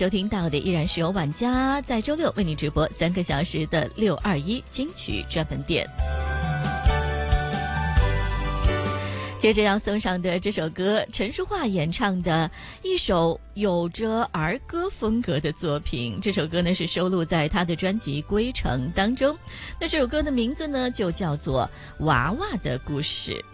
收听到的依然是由晚家在周六为你直播3个小时的621金曲专门店。接着要送上的这首歌，陈淑桦演唱的一首有着儿歌风格的作品。这首歌呢是收录在她的专辑《归程》当中。那这首歌的名字呢就叫做《娃娃的故事》。